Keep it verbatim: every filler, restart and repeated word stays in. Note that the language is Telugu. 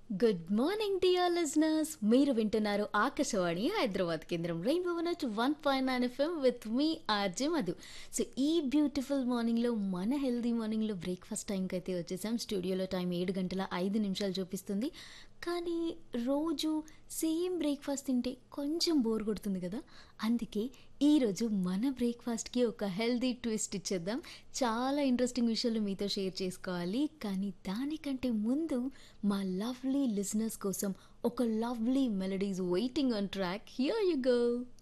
గుడ్ మార్నింగ్ డియర్ లిజనర్స్, మీరు వింటున్నారు ఆకాశవాణి హైదరాబాద్ కేంద్రం rainbow nut one point nine FM with me RJ Madhu. So ఈ బ్యూటిఫుల్ మార్నింగ్లో మన హెల్దీ మార్నింగ్లో బ్రేక్ఫాస్ట్ టైంకి అయితే వచ్చేసాం. స్టూడియోలో టైం ఏడు గంటల ఐదు నిమిషాలు చూపిస్తుంది. కానీ రోజు సేమ్ బ్రేక్ఫాస్ట్ తింటే కొంచెం బోర్ కొడుతుంది కదా. అందుకే ఈరోజు మన బ్రేక్ఫాస్ట్కి ఒక హెల్దీ ట్విస్ట్ ఇచ్చేద్దాం. చాలా ఇంట్రెస్టింగ్ విషయాలు మీతో షేర్ చేసుకోవాలి. కానీ దానికంటే ముందు మా లవ్లీ లిజనర్స్ కోసం ఒక lovely melodies waiting on track. Here you go.